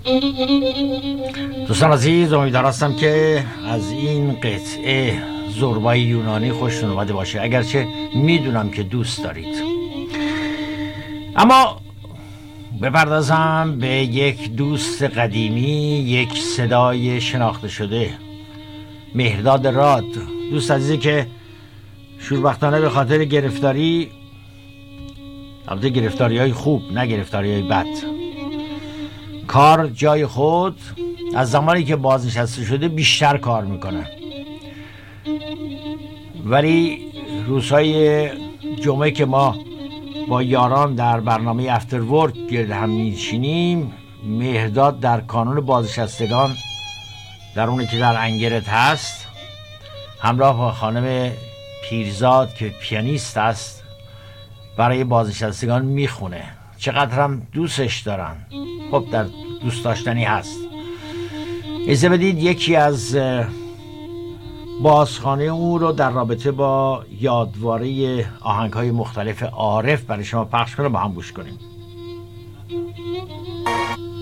دوستان عزیز، امیدوار هستم که از این قطعه زوربای یونانی خوشتون اومده باشه، اگرچه میدونم که دوست دارید. اما بپردازم به یک دوست قدیمی، یک صدای شناخته شده، مهرداد راد، دوست عزیزی که شوربختانه به خاطر گرفتاری، البته گرفتاری های خوب نه گرفتاری های بد، کار جای خود از زمانی که بازنشسته شده بیشتر کار میکنه، ولی روزهای جمعه که ما با یاران در برنامه افتر ورک گرد هم میشینیم، مهرداد در کانون بازنشستگان، در اونی که در انگرت هست، همراه با خانم پیرزاد که پیانیست است برای بازنشستگان میخونه. چقدر هم دوستش دارن. خب در دوست داشتنی هست. اجازه بدید یکی از بازخوانی او رو در رابطه با یادواره آهنگ‌های مختلف عارف برای شما پخش کنم، با هم گوش کنیم.